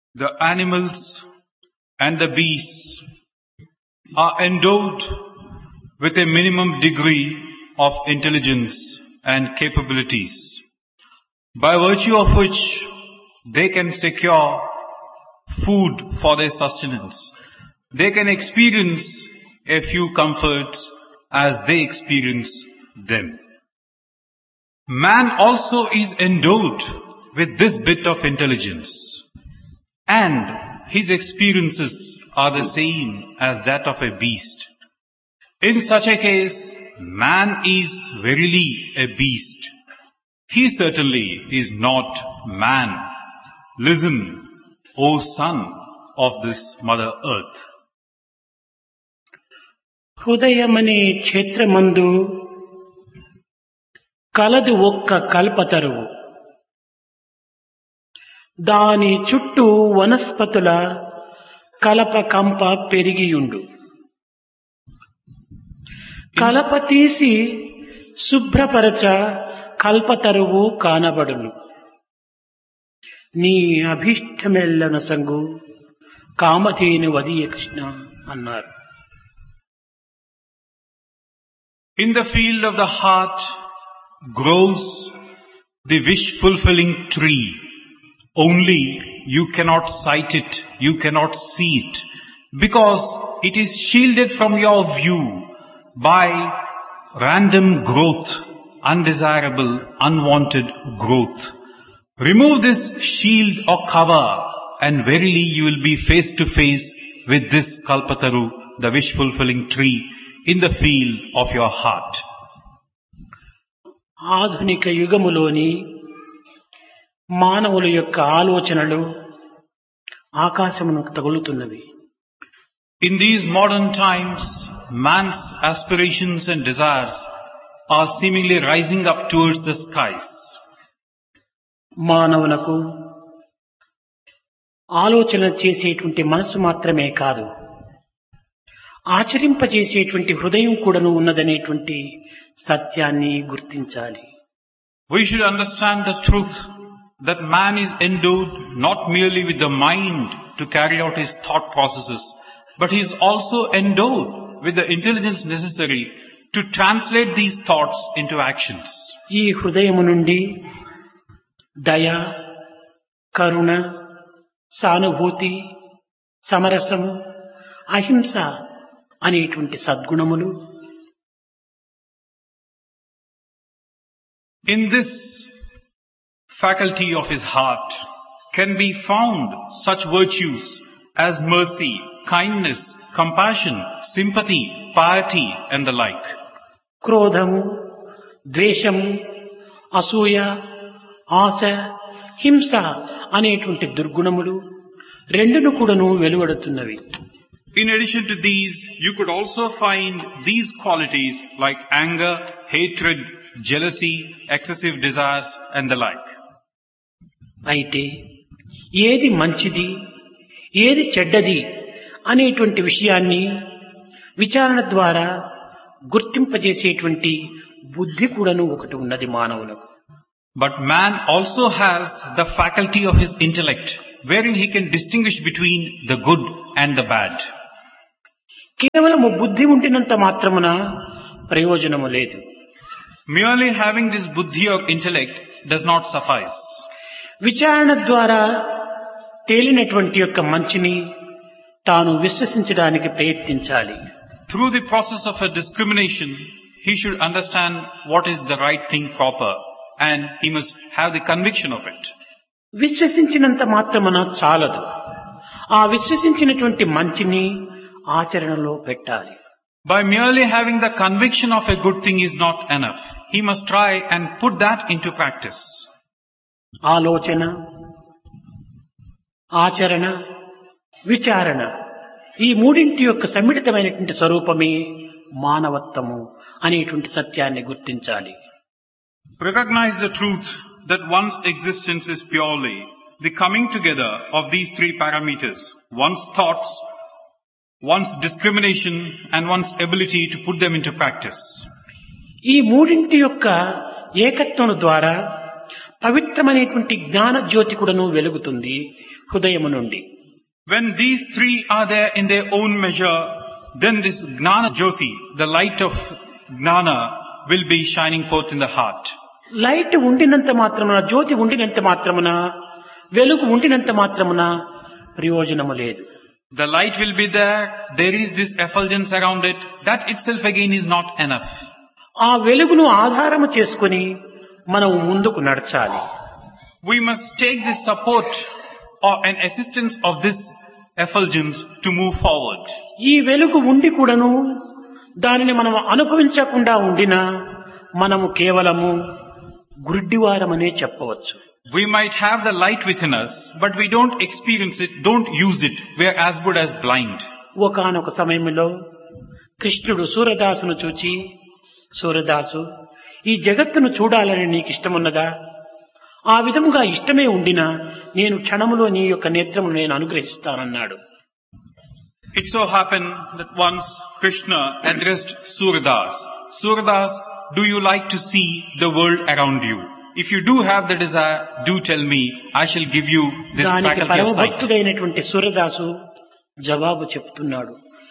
The animals and the beasts are endowed with a minimum degree of intelligence and capabilities, by virtue of which they can secure food for their sustenance. They can experience a few comforts as they experience them. Man also is endowed with this bit of intelligence, and his experiences are the same as that of a beast. In such a case, man is verily a beast. He certainly is not man. Listen, O son of this Mother Earth. హృదయమనే క్షేత్రమందు కలదు ఒక్క కల్పతరువు, దాని చుట్టూ వనస్పతుల కలప కంప పెరిగియుండు. కలప తీసి శుభ్రపరచ కల్పతరువు కానబడును. నీ అభీష్టమెల్లన సంగు కామధేను వదియ కృష్ణ అన్నారు. In the field of the heart grows the wish-fulfilling tree. Only you cannot sight it, you cannot see it, because it is shielded from your view by random growth, undesirable, unwanted growth. Remove this shield or cover, and verily you will be face to face with this Kalpataru, the wish-fulfilling tree, in the field of your heart. ఆధునిక యుగములోని మానవుల యొక్క ఆలోచనలు ఆకాశమునకు తగులుతున్నవి. In these modern times, man's aspirations and desires are seemingly rising up towards the skies. మానవులకు ఆలోచన చేసేటువంటి మనసు మాత్రమే కాదు, ఆచరింపజేసేటువంటి హృదయం కూడాను ఉన్నదనేటువంటి సత్యాన్ని గుర్తించాలి. We should understand the truth that man is endowed not merely with the mind to carry out his thought processes, but he is also endowed with the intelligence necessary to translate these thoughts into actions. ఈ హృదయము నుండి దయ, కరుణ, సానుభూతి, సమరసము, అహింస అనేటువంటి సద్గుణములు in this faculty of his heart can be found such virtues as mercy, kindness, compassion, sympathy, piety and the like. క్రోధము, ద్వేషము, అసూయ, ఆశ, హింస అనేటువంటి దుర్గుణములు రెండును కూడాను వెలువడుతున్నవి. In addition to these, you could also find these qualities like anger, hatred, jealousy, excessive desires and the like. అయితే ఏది మంచిది, ఏది చెడ్డది అనేటువంటి విషయాన్ని విచారణ ద్వారా గుర్తింపజేసేటువంటి బుద్ధి కూడాను ఒకటి ఉన్నది మానవులకు. But man also has the faculty of his intellect, wherein he can distinguish between the good and the bad. కేవలము బుద్ధి ఉంటినంత మాత్రమున ప్రయోజనము లేదు. Merely having this buddhi or intellect does not suffice. విచారణ ద్వారా తేలినటువంటి యొక్క మంచిని తాను విశ్వసించడానికి ప్రయత్నించాలి. Through the process of a discrimination, he should understand what is the right thing proper, and he must have the conviction of it. విశ్వసించినంత మాత్రమున చాలదు. ఆ విశ్వసించినటువంటి మంచిని ఆచరణలో పెట్టాలి. By merely having the conviction of a good thing is not enough. He must try and put that into practice. ఆలోచన, ఆచరణ, విచారణ ఈ మూడింటి యొక్క సమ్మిళితమైనటువంటి స్వరూపమే మానవత్వము అనేటువంటి సత్యాన్ని గుర్తించాలి. Recognize the truth that one's existence is purely the coming together of these three parameters: one's thoughts, one's discrimination and one's ability to put them into practice. ఈ మూడింటి యొక్క ఏకత్వం ద్వారా పవిత్రమైనటువంటి జ్ఞాన జ్యోతి కూడాను వెలుగుతుంది హృదయము నుండి. When these three are there in their own measure, then this Gnana Jyoti, the light of Gnana, will be shining forth in the heart. Light ఉండినంత మాత్రమున, జ్యోతి ఉండినంత మాత్రమున, వెలుగు ఉండినంత మాత్రమున ప్రయోజనము లేదు. The light will be there is this effulgence around it, that itself again is not enough. ఆ వెలుగును ఆధారము చేసుకొని మనం ముందుకు నడచాలి. We must take the support or an assistance of this effulgence to move forward. ఈ వెలుగు ఉండి కూడాను దానిని మనం అనుభవించకుండా ఉండినా మనము కేవలము గుడ్డివారమనే చెప్పవచ్చు. We might have the light within us, but we don't experience it, don't use it. We are as good as blind. ఒకానొక సమయంలో కృష్ణుడు సూరదాసును చూచి, సూరదాసు, ఈ జగత్తును చూడాలని నీకు ఇష్టమున్నదా? ఆ విధముగా ఇష్టమే ఉండినా నేను క్షణములో నీ యొక్క నేత్రమును నేను అనుగ్రహిస్తానన్నాడు. It so happened that once Krishna addressed Suradas. Suradas, do you like to see the world around you? If you do have the desire, do tell me, I shall give you this దానికి faculty of sight. పరమభక్తుడైనటువంటి Surdas జవాబు చెప్తున్నాడు.